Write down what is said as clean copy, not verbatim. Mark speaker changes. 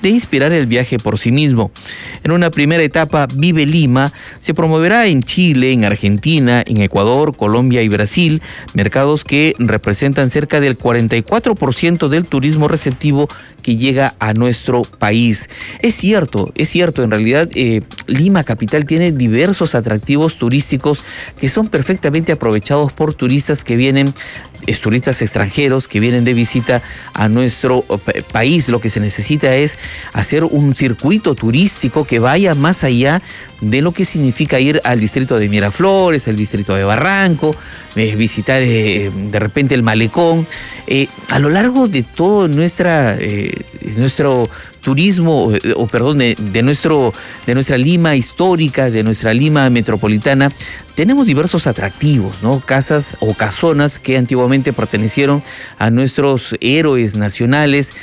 Speaker 1: de inspirar el viaje por sí mismo. En una primera etapa, Vive Lima se promoverá en Chile, en Argentina, en Ecuador, Colombia y Brasil, mercados que representan cerca del 44% del turismo receptivo que llega a nuestro país. Es cierto, en realidad Lima capital tiene diversos atractivos turísticos que son perfectamente aprovechados por turistas que vienen, turistas extranjeros que vienen de visita a nuestro país. Lo que se necesita es hacer un circuito turístico que vaya más allá de lo que significa ir al distrito de Miraflores, al distrito de Barranco, visitar de repente el Malecón. A lo largo de todo nuestro turismo, de nuestra Lima histórica, de nuestra Lima metropolitana, tenemos diversos atractivos, ¿no? Casas o casonas que antiguamente pertenecieron a nuestros héroes nacionales,